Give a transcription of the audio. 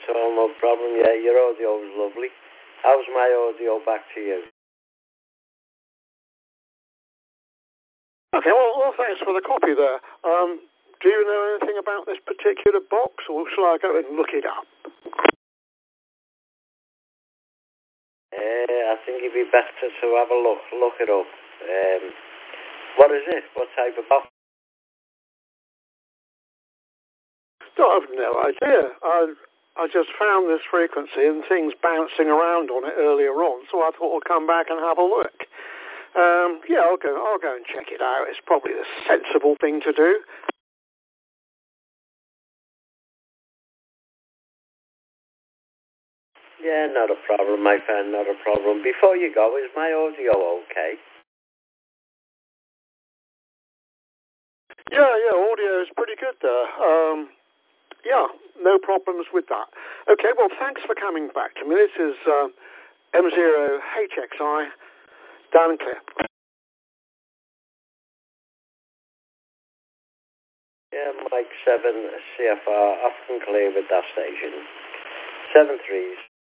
at all, no problem. Yeah, your audio was lovely. How's my audio back to you? Okay, well, thanks for the copy there. Do you know anything about this particular box, or shall I go and look it up? I think it'd be better to have a look it up. What is it? What type of box? No, I've no idea. I just found this frequency and things bouncing around on it earlier on, so I thought I'd come back and have a look. Yeah, I'll go and check it out. It's probably the sensible thing to do. Yeah, not a problem, my friend, not a problem. Before you go, is my audio okay? Yeah, audio is pretty good there. Yeah, no problems with that. Okay, well, thanks for coming back to me. This is M0HXI, down and clear. Yeah, Mike 7 CFR, off and clear with that station. 7 3s.